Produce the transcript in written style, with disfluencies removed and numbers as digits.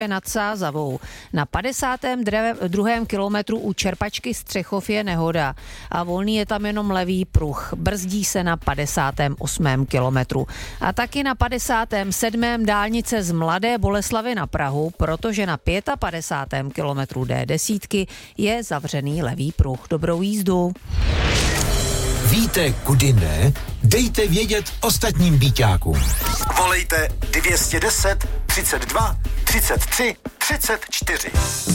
nad Sázavou. Na 52. kilometru u čerpačky Střechov je nehoda a volný je tam jenom levý pruh. Brzdí se na 58. kilometru. A taky na 57. dálnice z Mladé Boleslavi na Prahu, protože na 55. kilometru D10 je zavřený levý pruh. Dobrou jízdu. Víte, kudy ne? Dejte vědět ostatním býťákům. Volejte 210 32 33 34.